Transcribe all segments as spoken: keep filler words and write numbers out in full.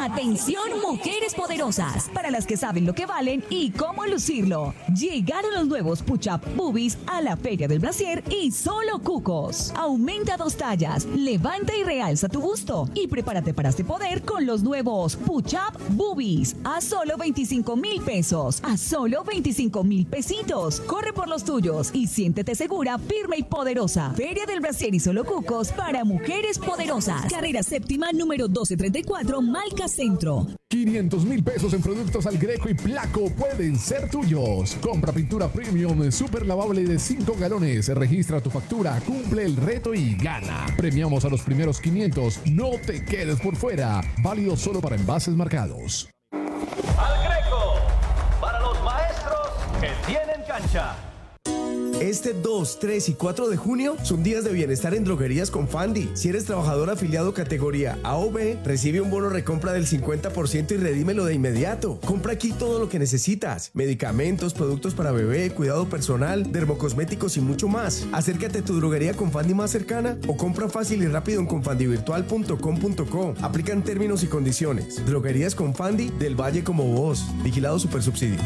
Atención, mujeres poderosas, para las que saben lo que valen y cómo lucirlo. Llegaron los nuevos Push-Up Boobies a la Feria del Brasier y solo cucos. Aumenta dos tallas, levanta y realza tu busto y prepárate para este poder con los nuevos Push-Up Boobies a solo veinticinco mil pesos, a solo veinticinco mil pesitos. Corre por los tuyos y siéntete segura, firme y poderosa. Feria del Brasier y solo cucos para mujeres poderosas. Carrera séptima número doce treinta y cuatro, Malca Centro. quinientos mil pesos en productos Al Greco y Placo pueden ser tuyos. Compra pintura premium super lavable de cinco galones. Registra tu factura, cumple el reto y gana. Premiamos a los primeros quinientos. No te quedes por fuera. Válido solo para envases marcados. Al Greco, para los maestros que tienen cancha. Este dos, tres y cuatro de junio son días de bienestar en Droguerías Confandi. Si eres trabajador afiliado categoría A o B, recibe un bono recompra del cincuenta por ciento y redímelo de inmediato. Compra aquí todo lo que necesitas: medicamentos, productos para bebé, cuidado personal, dermocosméticos y mucho más. Acércate a tu droguería Confandi más cercana o compra fácil y rápido en confandivirtual punto com punto co. Aplican términos y condiciones. Droguerías Confandi, del Valle como vos. Vigilado Supersubsidio.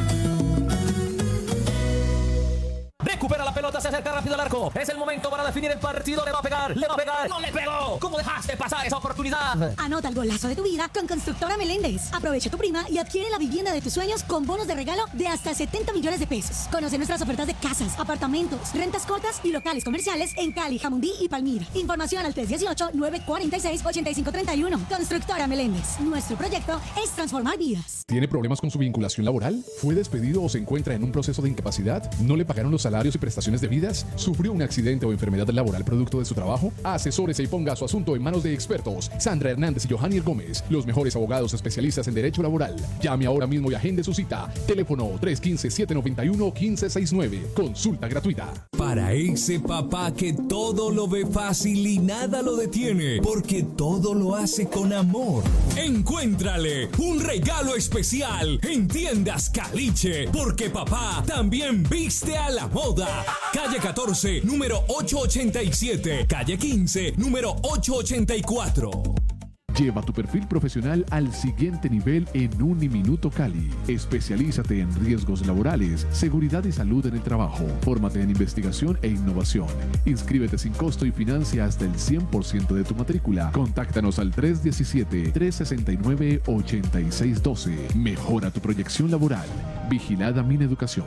Recupera la pelota, se acerca rápido al arco. Es el momento para definir el partido. Le va a pegar, le va a pegar. ¡No le pegó! ¿Cómo dejaste pasar esa oportunidad? Anota el golazo de tu vida con Constructora Meléndez. Aprovecha tu prima y adquiere la vivienda de tus sueños con bonos de regalo de hasta setenta millones de pesos. Conoce nuestras ofertas de casas, apartamentos, rentas cortas y locales comerciales en Cali, Jamundí y Palmira. Información al tres uno ocho, nueve cuatro seis, ocho cinco tres uno. Constructora Meléndez. Nuestro proyecto es transformar vidas. ¿Tiene problemas con su vinculación laboral? ¿Fue despedido o se encuentra en un proceso de incapacidad? ¿No le pagaron los salarios y prestaciones debidas? ¿Sufrió un accidente o enfermedad laboral producto de su trabajo? Asesórese y ponga su asunto en manos de expertos. Sandra Hernández y Johanny Gómez, los mejores abogados especialistas en derecho laboral. Llame ahora mismo y agende su cita. Teléfono tres uno cinco, siete nueve uno, uno cinco seis nueve. Consulta gratuita. Para ese papá que todo lo ve fácil y nada lo detiene, porque todo lo hace con amor. Encuéntrale un regalo especial en Tiendas Caliche, porque papá también viste a la moda. Calle catorce, número ochocientos ochenta y siete. Calle quince, número ochocientos ochenta y cuatro. Lleva tu perfil profesional al siguiente nivel en Uniminuto Cali. Especialízate en riesgos laborales, seguridad y salud en el trabajo. Fórmate en investigación e innovación. Inscríbete sin costo y financia hasta el cien por ciento de tu matrícula. Contáctanos al tres uno siete, tres seis nueve, ocho seis uno dos. Mejora tu proyección laboral. Vigilada Mineducación.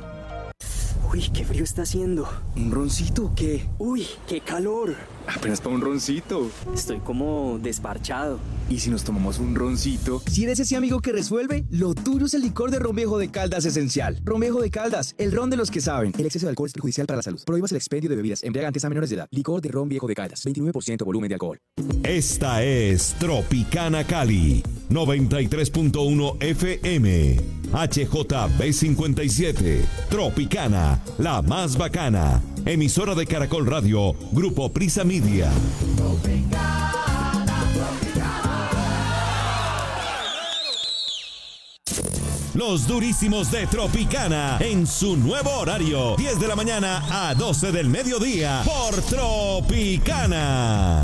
Uy, qué frío está haciendo. ¿Un roncito o qué? Uy, qué calor. Apenas para un roncito. Estoy como desparchado. ¿Y si nos tomamos un roncito? Si eres ese amigo que resuelve, lo tuyo es el licor de Ron Viejo de Caldas Esencial. Ron Viejo de Caldas, el ron de los que saben. El exceso de alcohol es perjudicial para la salud. Prohíbas el expendio de bebidas embriagantes a menores de edad. Licor de Ron Viejo de Caldas, veintinueve por ciento volumen de alcohol. Esta es Tropicana Cali, noventa y tres punto uno F M. H J B cincuenta y siete. Tropicana, la más bacana. Emisora de Caracol Radio, Grupo Prisa Media. Los durísimos de Tropicana en su nuevo horario, diez de la mañana a doce del mediodía por Tropicana.